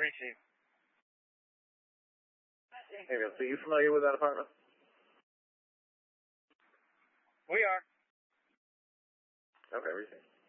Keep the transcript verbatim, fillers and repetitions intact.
Receive. Hey, man, so you familiar with that apartment? We are. Okay, receive.